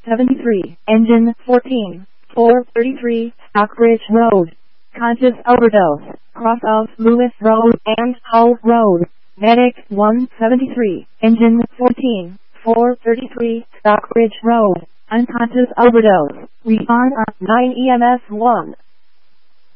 73, engine 14, 433, Stockbridge Road. Conscious overdose, cross of Lewis Road and Hull Road. Medic 173, engine 14, 433, Stockbridge Road. Unconscious overdose. Respond on 9 EMS 1.